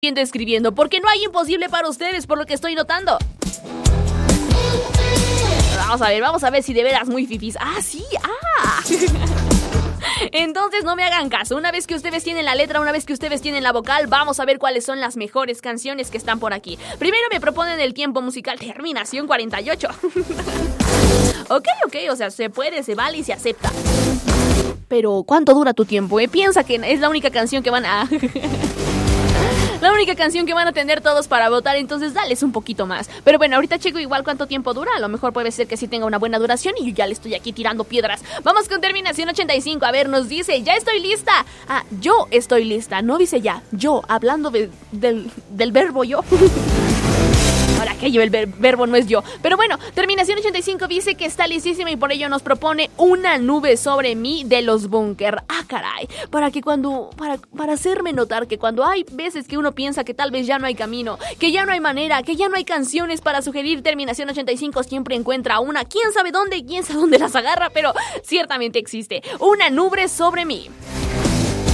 escribiendo, porque no hay imposible para ustedes, por lo que estoy notando. Vamos a ver si de veras muy fifís. Sí. Entonces no me hagan caso. Una vez que ustedes tienen la letra, una vez que ustedes tienen la vocal, vamos a ver cuáles son las mejores canciones que están por aquí. Primero me proponen el tiempo musical, terminación 48. Ok, o sea, se puede, se vale y se acepta. Pero ¿cuánto dura tu tiempo? Piensa que es la única canción que van a... La única canción que van a tener todos para votar, entonces dales un poquito más. Pero bueno, ahorita checo igual cuánto tiempo dura. A lo mejor puede ser que sí tenga una buena duración y yo ya le estoy aquí tirando piedras. Vamos con terminación 85. A ver, nos dice, ya estoy lista. Yo estoy lista, no dice ya. Yo, hablando del verbo yo. Ahora que yo, el verbo no es yo. Pero bueno, terminación 85 dice que está listísima y por ello nos propone Una nube sobre mí de los Búnker. Caray, para hacerme notar que cuando hay veces que uno piensa que tal vez ya no hay camino, que ya no hay manera, que ya no hay canciones para sugerir, terminación 85 siempre encuentra una. Quién sabe dónde las agarra, pero ciertamente existe. Una nube sobre mí.